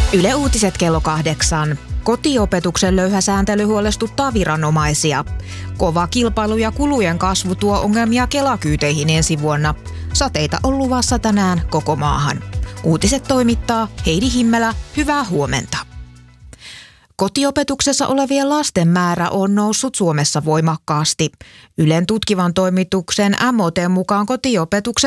Yle Uutiset kello 8. Kotiopetuksen löyhä sääntely huolestuttaa viranomaisia. Kova kilpailu ja kulujen kasvu tuo ongelmia Kela-kyyteihin ensi vuonna. Sateita on luvassa tänään koko maahan. Uutiset toimittaa Heidi Himmelä. Hyvää huomenta. Kotiopetuksessa olevien lasten määrä on noussut Suomessa voimakkaasti. Ylen tutkivan toimituksen MOT mukaan kotiopetuksen